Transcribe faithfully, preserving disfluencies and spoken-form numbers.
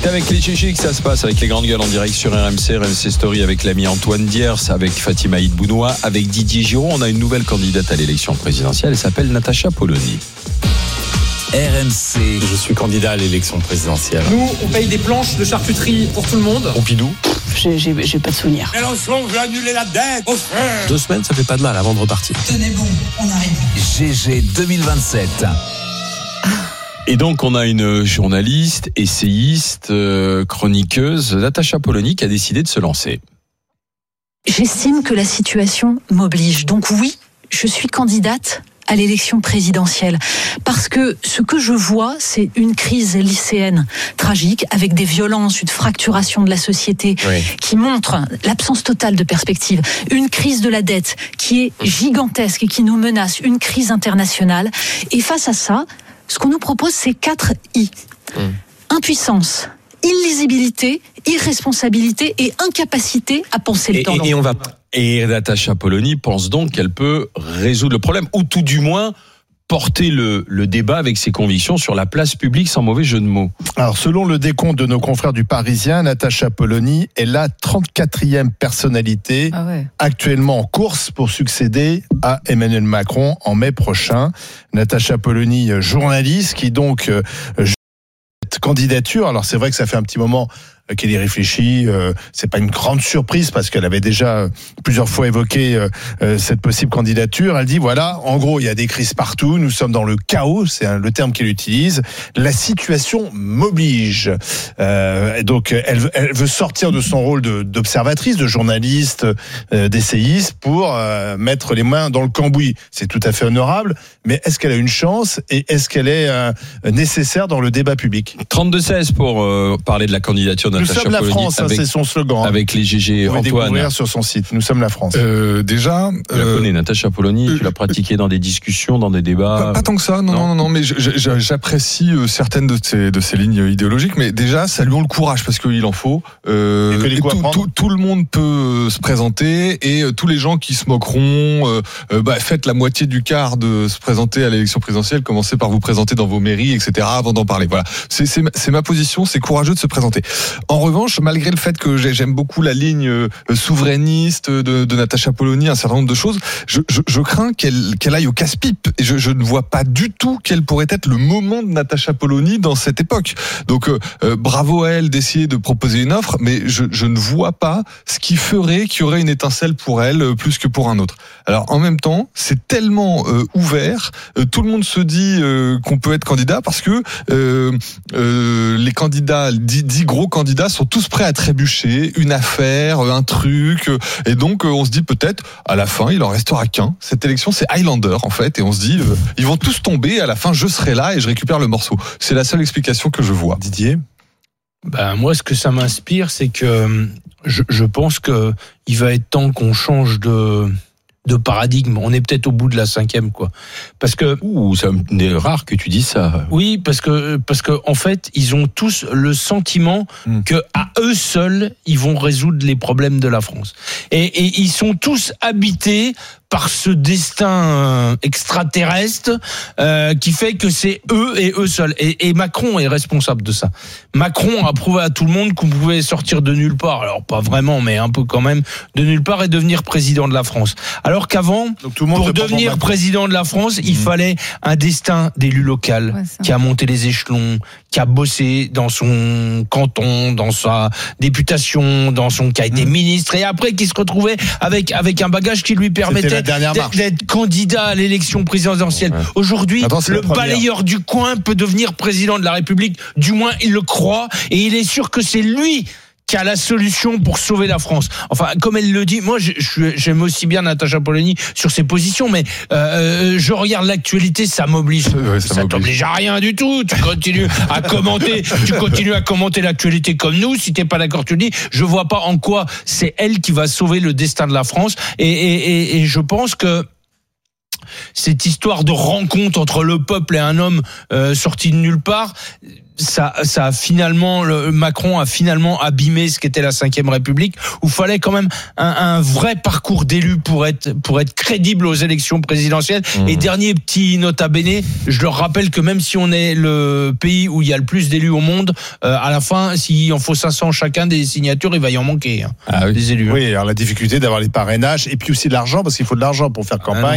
C'est avec les G G que ça se passe, avec les grandes gueules en direct sur R M C, R M C Story avec l'ami Antoine Diers, avec Fatima Idbounoua, avec Didier Giraud. On a une nouvelle candidate à l'élection présidentielle, elle s'appelle Natacha Polony. R M C. Je suis candidat à l'élection présidentielle. Nous, on paye des planches de charcuterie pour tout le monde. Pompidou. J'ai, j'ai, j'ai pas de souvenir. Mélenchon, je vais annuler la dette aux frères. Deux semaines, ça fait pas de mal avant de repartir. Tenez bon, on arrive. G G deux mille vingt-sept. Et donc on a une journaliste, essayiste, euh, chroniqueuse, Natacha Polony, qui a décidé de se lancer. J'estime que la situation m'oblige. Donc oui, je suis candidate à l'élection présidentielle. Parce que ce que je vois, c'est une crise lycéenne tragique, avec des violences, une fracturation de la société, oui, qui montre l'absence totale de perspective. Une crise de la dette qui est gigantesque et qui nous menace. Une crise internationale. Et face à ça, ce qu'on nous propose, c'est quatre I. Mmh. Impuissance, illisibilité, irresponsabilité et incapacité à penser le et, temps et, long. Et on va... Et Natacha Polony pense donc qu'elle peut résoudre le problème, ou tout du moins porter le, le débat avec ses convictions sur la place publique, sans mauvais jeu de mots. Alors, selon le décompte de nos confrères du Parisien, Natacha Polony est la trente-quatrième personnalité ah ouais. actuellement en course pour succéder à Emmanuel Macron en mai prochain. Natacha Polony, journaliste, qui donc euh, cette candidature. Alors, c'est vrai que ça fait un petit moment qu'elle y réfléchit, euh, c'est pas une grande surprise parce qu'elle avait déjà plusieurs fois évoqué euh, euh, cette possible candidature. Elle dit voilà, en gros, il y a des crises partout, nous sommes dans le chaos, c'est un, le terme qu'elle utilise. La situation m'oblige. Euh, donc, elle, elle veut sortir de son rôle de, d'observatrice, de journaliste, euh, d'essayiste pour euh, mettre les mains dans le cambouis. C'est tout à fait honorable, mais est-ce qu'elle a une chance et est-ce qu'elle est euh, nécessaire dans le débat public ? trente-deux seize pour euh, parler de la candidature. Nous sommes la France, avec, c'est son slogan. Avec les G G. Vous pouvez Antoine. découvrir sur son site. Nous sommes la France. Euh, déjà, tu la euh, connais, Natacha Polony. Euh, tu l'as pratiquée dans des discussions, dans des débats. Pas, pas tant que ça. Non, non, non. non mais je, je, j'apprécie certaines de ces de ces lignes idéologiques. Mais déjà, saluons le courage parce qu'il en faut. Euh, et et tout, tout, tout le monde peut se présenter et tous les gens qui se moqueront, euh, bah, faites la moitié du quart de se présenter à l'élection présidentielle. Commencez par vous présenter dans vos mairies, et cetera. Avant d'en parler. Voilà. C'est, c'est, c'est ma position. C'est courageux de se présenter. En revanche, malgré le fait que j'aime beaucoup la ligne souverainiste de, de Natacha Polony, un certain nombre de choses, je, je, je crains qu'elle, qu'elle aille au casse-pipe. Et je, je ne vois pas du tout quel pourrait être le moment de Natacha Polony dans cette époque. Donc, euh, bravo à elle d'essayer de proposer une offre, mais je, je ne vois pas ce qui ferait qu'il y aurait une étincelle pour elle plus que pour un autre. Alors, en même temps, c'est tellement euh, ouvert, euh, tout le monde se dit euh, qu'on peut être candidat parce que euh, euh, les candidats, dix, dix gros candidats sont tous prêts à trébucher, une affaire, un truc, et donc on se dit peut-être à la fin il en restera qu'un. Cette élection c'est Highlander en fait, et on se dit euh, ils vont tous tomber, à la fin je serai là et je récupère le morceau. C'est la seule explication que je vois. Didier ? Ben moi ce que ça m'inspire c'est que je, je pense que il va être temps qu'on change de de paradigme. On est peut-être au bout de la cinquième, quoi. Parce que ouh, c'est rare que tu dis ça. Oui, parce que parce que en fait, ils ont tous le sentiment mmh. que à eux seuls, ils vont résoudre les problèmes de la France. Et, et ils sont tous habités par ce destin extraterrestre euh, qui fait que c'est eux et eux seuls. Et, et Macron est responsable de ça. Macron a prouvé à tout le monde qu'on pouvait sortir de nulle part, alors pas vraiment, mais un peu quand même, de nulle part et devenir président de la France. Alors qu'avant, pour devenir président de la France, il mmh. fallait un destin d'élu local, ouais, qui a monté les échelons, qui a bossé dans son canton, dans sa députation, dans son, qui a été mmh. ministre, et après qui se retrouvait avec, avec un bagage qui lui permettait d'être, d'être candidat à l'élection présidentielle. Ouais. Aujourd'hui, Attends, le balayeur du coin peut devenir président de la République, du moins il le croit, et il est sûr que c'est lui qui a la solution pour sauver la France. Enfin, comme elle le dit, moi je, je, j'aime aussi bien Natacha Polony sur ses positions, mais euh, je regarde l'actualité, ça m'oblige. Ouais, ça, ça m'oblige. T'oblige à rien du tout. Tu continues à commenter, tu continues à commenter l'actualité comme nous. Si t'es pas d'accord, tu le dis. Je vois pas en quoi c'est elle qui va sauver le destin de la France. Et, et, et, et je pense que cette histoire de rencontre entre le peuple et un homme euh, sorti de nulle part, ça, ça a finalement, le, Macron a finalement abîmé ce qu'était la cinquième République, où il fallait quand même un, un vrai parcours d'élu pour être, pour être crédible aux élections présidentielles. Mmh. Et dernier petit nota bene, je leur rappelle que même si on est le pays où il y a le plus d'élus au monde, euh, à la fin, s'il en faut cinq cents chacun des signatures, il va y en manquer, hein, ah oui. des élus. Oui, alors la difficulté d'avoir les parrainages, et puis aussi de l'argent, parce qu'il faut de l'argent pour faire campagne. Ah